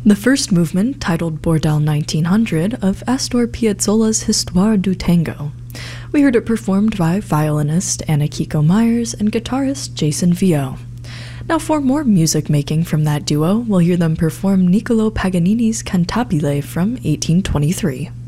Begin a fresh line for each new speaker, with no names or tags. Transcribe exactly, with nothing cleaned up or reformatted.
The first movement, titled Bordel nineteen hundred, of Astor Piazzolla's Histoire du Tango. We heard it performed by violinist Anna Kiko Myers and guitarist Jason Vio. Now for more music making from that duo, we'll hear them perform Niccolò Paganini's Cantabile from eighteen twenty-three.